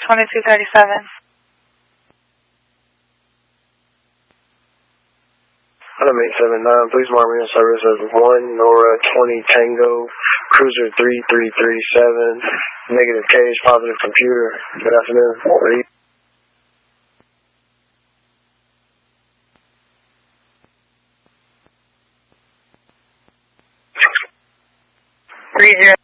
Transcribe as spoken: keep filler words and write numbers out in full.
twenty-two thirty-seven. Adam eight seven nine, please mark me on service as one Nora twenty Tango, Cruiser three three three seven, negative cage, positive computer. Good afternoon. Read. Three zero.